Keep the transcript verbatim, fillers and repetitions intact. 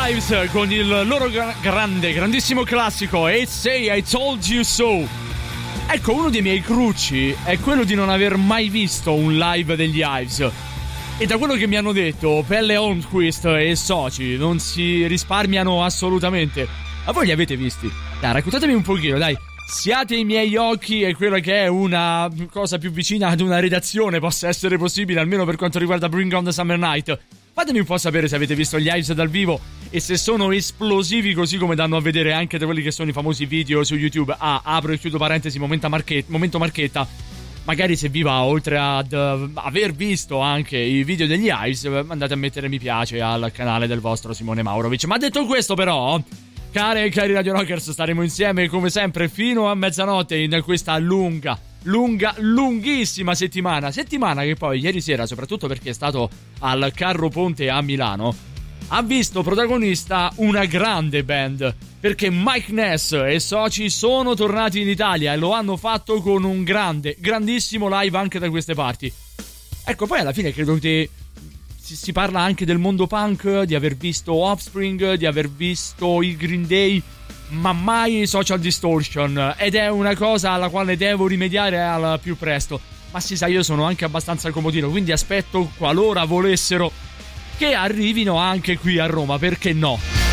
Hives con il loro gra- grande, grandissimo classico Hey Say I Told You So. Ecco, uno dei miei crucci è quello di non aver mai visto un live degli Hives. E da quello che mi hanno detto, Pelle Holmquist e soci non si risparmiano assolutamente. Ma voi li avete visti? Dai, raccontatemi un pochino, dai. Siate i miei occhi e quella che è una cosa più vicina ad una redazione possa essere possibile, almeno per quanto riguarda Bring On The Summer Night. Fatemi un po' sapere se avete visto gli Hives dal vivo e se sono esplosivi così come danno a vedere anche da quelli che sono i famosi video su YouTube. Ah, apro e chiudo parentesi, momento marchetta, momento marchetta. Magari se vi va, oltre ad uh, aver visto anche i video degli Hives, andate a mettere mi piace al canale del vostro Simone Maurovic. Ma detto questo però, care e cari Radio Rockers, staremo insieme come sempre fino a mezzanotte in questa lunga, lunga, lunghissima settimana. Settimana che poi ieri sera, soprattutto perché è stato al Carro Ponte a Milano, ha visto protagonista una grande band, perché Mike Ness e soci sono tornati in Italia e lo hanno fatto con un grande, grandissimo live anche da queste parti. Ecco, poi alla fine credo che si, si parla anche del mondo punk, di aver visto Offspring, di aver visto i Green Day, ma mai Social Distortion, ed è una cosa alla quale devo rimediare al più presto. Ma si sa, io sono anche abbastanza comodino, quindi aspetto, qualora volessero, che arrivino anche qui a Roma, perché no?